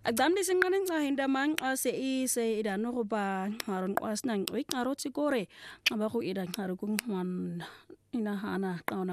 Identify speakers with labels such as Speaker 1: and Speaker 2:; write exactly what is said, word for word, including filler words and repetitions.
Speaker 1: Agdamni singanin nga hinda mang se i se idano ko ba ngaron was nang uy ngarot sigore aba ko idan ngaro kung man inahana kauna